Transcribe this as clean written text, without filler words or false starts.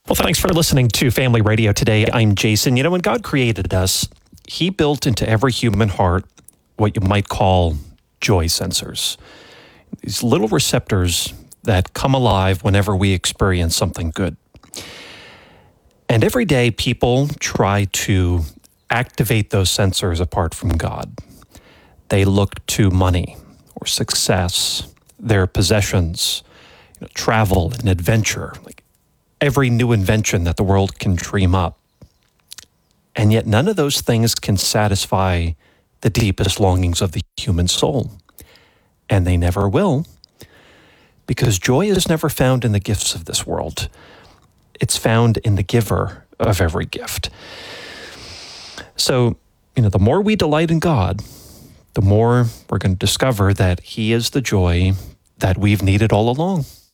Well, thanks for listening to Family Radio today. I'm Jason. You know, when God created us, He built into every human heart what you might call joy sensors. These little receptors that come alive whenever we experience something good. And every day, people try to activate those sensors apart from God. They look to money or success, their possessions, travel and adventure, like every new invention that the world can dream up. And yet none of those things can satisfy the deepest longings of the human soul. And they never will, because joy is never found in the gifts of this world. It's found in the giver of every gift. So, the more we delight in God, the more we're going to discover that He is the joy that we've needed all along.